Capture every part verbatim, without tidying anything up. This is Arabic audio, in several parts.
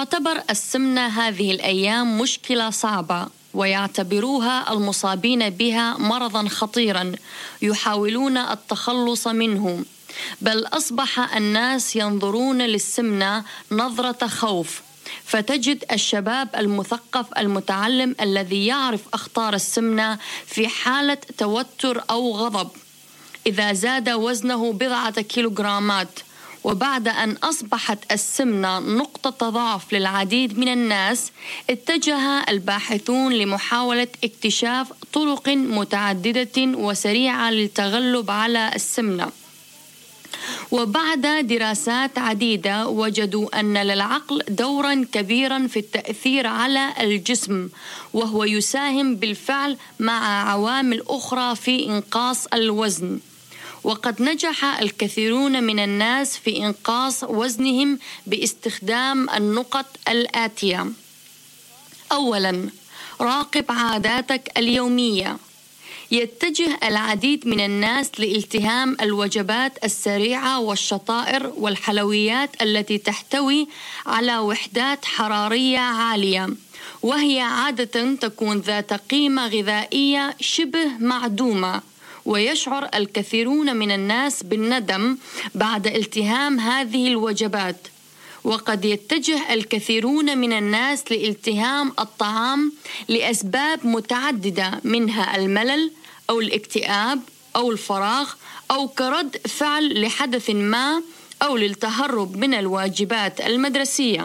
تعتبر السمنة هذه الأيام مشكلة صعبة، ويعتبروها المصابين بها مرضاً خطيراً يحاولون التخلص منه، بل أصبح الناس ينظرون للسمنة نظرة خوف. فتجد الشباب المثقف المتعلم الذي يعرف أخطار السمنة في حالة توتر أو غضب إذا زاد وزنه بضعة كيلوغرامات. وبعد أن أصبحت السمنة نقطة ضعف للعديد من الناس، اتجه الباحثون لمحاولة اكتشاف طرق متعددة وسريعة للتغلب على السمنة. وبعد دراسات عديدة وجدوا أن للعقل دورا كبيرا في التأثير على الجسم، وهو يساهم بالفعل مع عوامل أخرى في إنقاص الوزن. وقد نجح الكثيرون من الناس في إنقاص وزنهم باستخدام النقط الآتية. أولاً، راقب عاداتك اليومية. يتجه العديد من الناس لالتهام الوجبات السريعة والشطائر والحلويات التي تحتوي على وحدات حرارية عالية، وهي عادة تكون ذات قيمة غذائية شبه معدومة. ويشعر الكثيرون من الناس بالندم بعد التهام هذه الوجبات. وقد يتجه الكثيرون من الناس لالتهام الطعام لأسباب متعددة، منها الملل أو الاكتئاب أو الفراغ أو كرد فعل لحدث ما أو للتهرب من الواجبات المدرسية.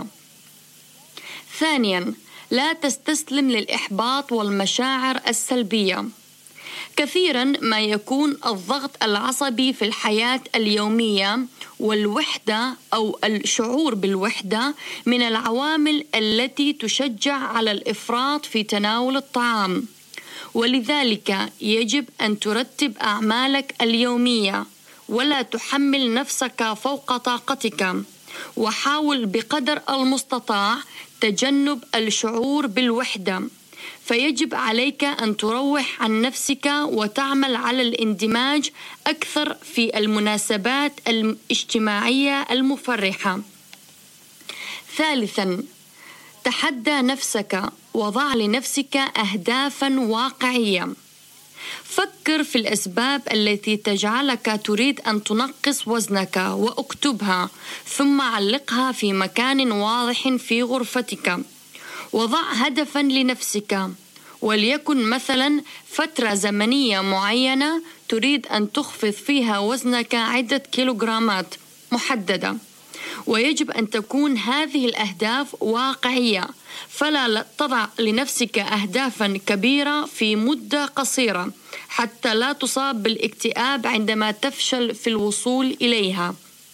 ثانياً، لا تستسلم للإحباط والمشاعر السلبية. كثيراً ما يكون الضغط العصبي في الحياة اليومية والوحدة أو الشعور بالوحدة من العوامل التي تشجع على الإفراط في تناول الطعام، ولذلك يجب أن ترتب أعمالك اليومية ولا تحمل نفسك فوق طاقتك. وحاول بقدر المستطاع تجنب الشعور بالوحدة، فيجب عليك أن تروح عن نفسك وتعمل على الاندماج أكثر في المناسبات الاجتماعية المفرحة. ثالثاً، تحدى نفسك وضع لنفسك أهدافاً واقعية. فكر في الأسباب التي تجعلك تريد أن تنقص وزنك واكتبها، ثم علقها في مكان واضح في غرفتك. وضع هدفاً لنفسك، وليكن مثلاً فترة زمنية معينة تريد أن تخفض فيها وزنك عدة كيلوغرامات محددة. ويجب أن تكون هذه الأهداف واقعية، فلا تضع لنفسك أهدافاً كبيرة في مدة قصيرة حتى لا تصاب بالاكتئاب عندما تفشل في الوصول إليها.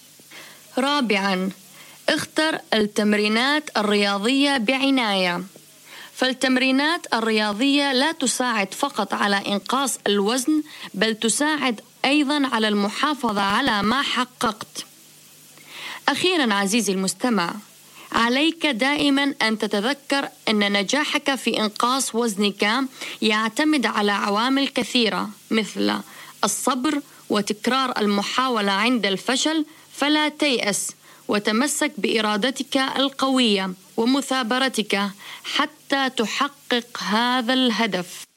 رابعاً، اختر التمرينات الرياضية بعناية. فالتمرينات الرياضية لا تساعد فقط على إنقاص الوزن، بل تساعد أيضاً على المحافظة على ما حققت. أخيراً عزيزي المستمع، عليك دائماً أن تتذكر أن نجاحك في إنقاص وزنك يعتمد على عوامل كثيرة، مثل الصبر وتكرار المحاولة عند الفشل. فلا تيأس، وتمسك بإرادتك القوية ومثابرتك حتى تحقق هذا الهدف.